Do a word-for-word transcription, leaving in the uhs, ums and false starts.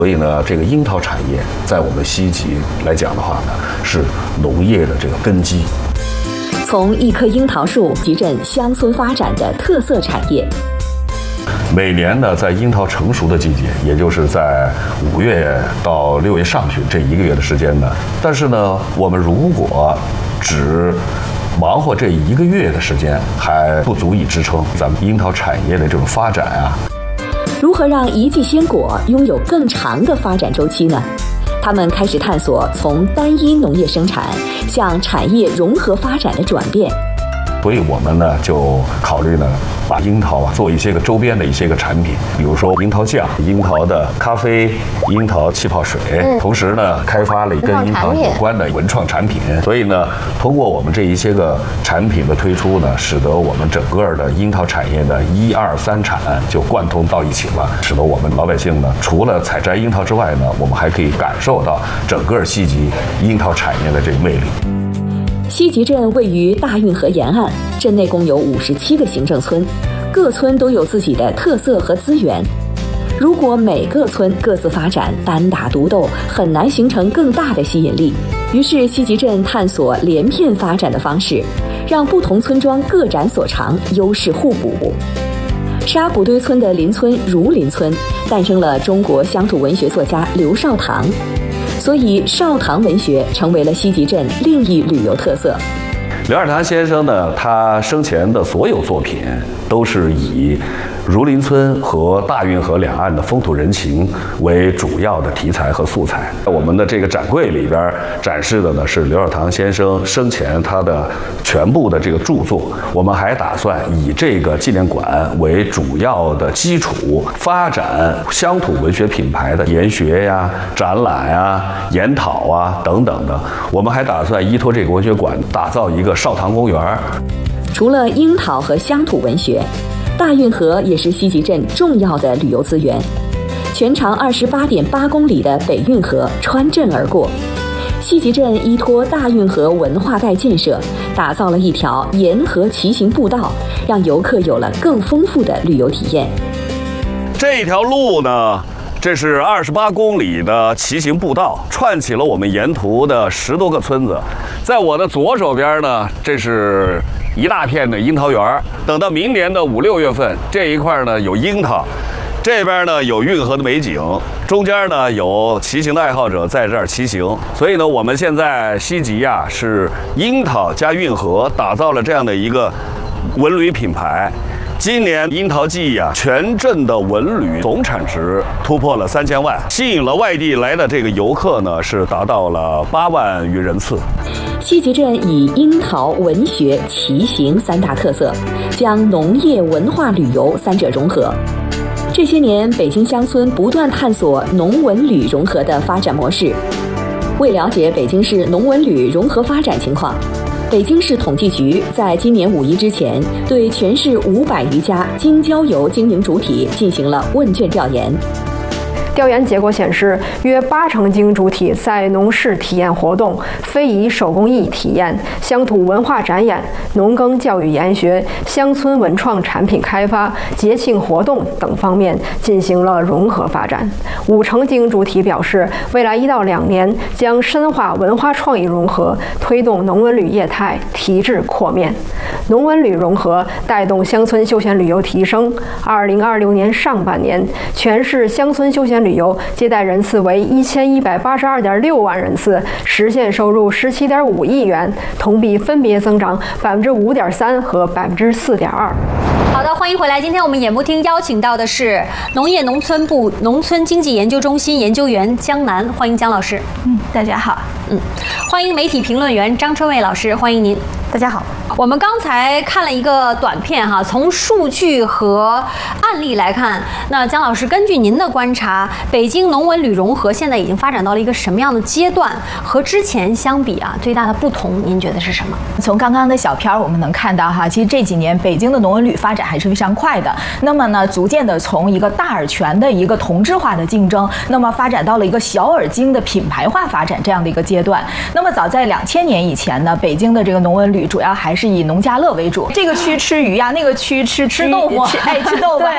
所以呢，这个樱桃产业在我们西集来讲的话呢，是农业的这个根基。 从一棵樱桃树集镇乡村发展的特色产业。 每年呢，在樱桃成熟的季节，也就是在五月到六月上旬这一个月的时间呢，但是呢，我们如果只忙活这一个月的时间，还不足以支撑咱们樱桃产业的这种发展啊。 如何让一季鲜果拥有更长的发展周期呢？他们开始探索从单一农业生产向产业融合发展的转变。 所以我们呢就考虑呢，把樱桃啊做一些个周边的一些个产品，比如说樱桃酱、樱桃的咖啡、樱桃气泡水，嗯、同时呢开发了跟樱桃有关的文创产品。所以呢，通过我们这一些个产品的推出呢，使得我们整个的樱桃产业的一二三产就贯通到一起了，使得我们老百姓呢，除了采摘樱桃之外呢，我们还可以感受到整个西集樱桃产业的这个魅力。 西集镇位于大运河沿岸，镇内共有五十七个行政村，各村都有自己的特色和资源。如果每个村各自发展，单打独斗，很难形成更大的吸引力。于是西集镇探索连片发展的方式，让不同村庄各展所长，优势互补。沙捕堆村的邻村如邻村，诞生了中国乡土文学作家刘少棠。所以少棠文学成为了西集镇另一旅游特色。 刘少棠先生呢，他生前的所有作品都是以如邻村和大运河两岸的风土人情为主要的题材和素材。我们的这个展柜里边展示的呢是刘少棠先生生前他的全部的这个著作。我们还打算以这个纪念馆为主要的基础，发展乡土文学品牌的研学呀、展览呀、研讨啊等等的。我们还打算依托这个文学馆，打造一个少棠公园。 除了樱桃和乡土文学，大运河也是西集镇重要的旅游资源。全长二十八点八公里的北运河穿镇而过，西集镇依托大运河文化带建设，打造了一条沿河骑行步道，让游客有了更丰富的旅游体验。 这条路呢，这是二十八公里的骑行步道，串起了我们沿途的十多个村子。在我的左手边呢，这是一大片的樱桃园。等到明年的五六月份，这一块呢有樱桃，这边呢有运河的美景，中间呢有骑行的爱好者在这儿骑行。所以呢，我们现在西集呀是樱桃加运河打造了这样的一个文旅品牌。今年樱桃季呀、啊，全镇的文旅总产值突破了三千万，吸引了外地来的这个游客呢，是达到了八万余人次。 西集镇以樱桃、文学、骑行三大特色，将农业、文化旅游三者融合。这些年，北京乡村不断探索农文旅融合的发展模式。为了解北京市农文旅融合发展情况，北京市统计局在今年五一之前，对全市五百余家京郊游经营主体进行了问卷调研。 调研结果显示，约八成经营主体在农事体验活动、非遗手工艺体验、乡土文化展演、农耕教育研学、乡村文创产品开发、节庆活动等方面进行了融合发展。五成经营主体表示，未来一到两年将深化文化创意融合，推动农文旅业态提质扩面。农文旅融合带动乡村休闲旅游提升。二零二六年上半年，全市乡村休闲旅游接待人次为一千一百八十二点六万人次，实现收入十七点五亿元，同比分别增长百分之五点三和百分之四点二。 好的，欢迎回来。今天我们演播厅邀请到的是农业农村部农村经济研究中心研究员江南，欢迎江老师。 嗯，大家好。 嗯，欢迎媒体评论员张春卫老师，欢迎您。 大家好。 我们刚才看了一个短片哈，从数据和案例来看，那江老师根据您的观察，北京农文旅融合现在已经发展到了一个什么样的阶段？和之前相比啊，最大的不同您觉得是什么？ 从刚刚的小片我们能看到哈，其实这几年北京的农文旅发展还是非常快的。那么呢，逐渐的从一个大而全的一个同质化的竞争，那么发展到了一个小而精的品牌化发展这样的一个阶段。那么早在两千年以前呢，北京的这个农文旅主要还是以农家乐为主，这个区吃鱼呀、啊，那个区吃吃豆腐，吃哎吃豆腐，还